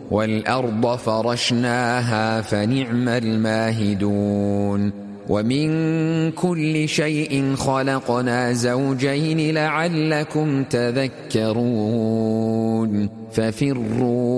والأرض فرشناها فنعم الماهدون ومن كل شيء خلقنا زوجين لعلكم تذكرون ففروا